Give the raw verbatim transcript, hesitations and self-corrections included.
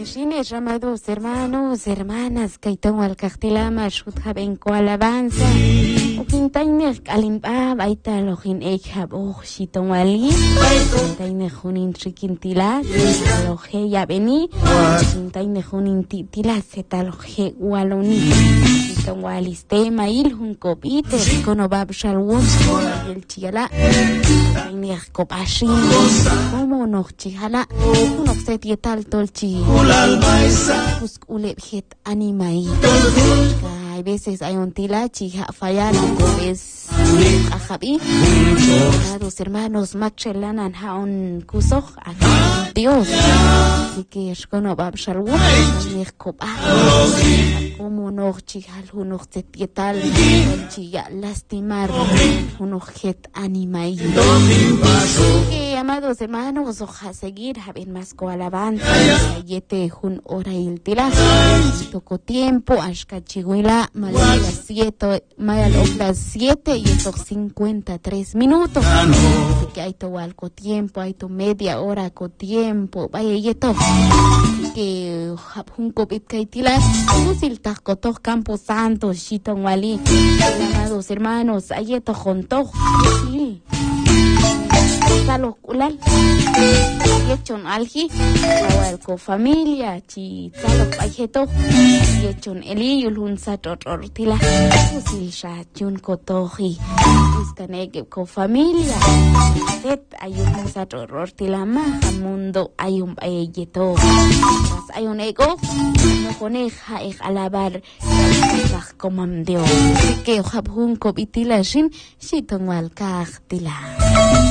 Shines, amados hermanos, hermanas, que tengo al castilama, shuthaben ko alabanza. O quintaine kalimba, baita lojin echab, oh, shitong wali. Quintaine junin chiquintila, loje ya veni. Quintaine junin titila, zeta loje waloni. Shitong wali stema il hun kopite, kono bab shalwon, el chiala. Quintaine kopashin, como no chijala, uno se tietal tolchi. Pues ulepjet animai. Hay veces hay un tila chija fallar es a Javi. Los hermanos Machelanan haun kusoch a Dios. Así que es cono bab shalwu ni copa. Como no chijal uno se tietal chija lastimar uno jet animai. Que amados hermanos oja seguir haben más co alabanza. Yete jun hora il tila. Tocó tiempo ashka chiguila mal las siete mal las siete y esos cincuenta y tres minutos. Así que hay todo algo tiempo, hay todo media hora con tiempo. Vaya yeto que un copit kaitila usil tascoto Campo Santo Shitong Wali. Amados hermanos, ayeto junto. Sí. Salo kulal yechon alji awal ko familia chi salo pajeto yechon eli yulun sator tila usil sha chun ko tohi iskanege ko familia set ayun sator tila ma mundo ayum ayeto as ayun ego no coneja e alabar sah komamdeo que habhun ko bitila shin shitong wal ka tila.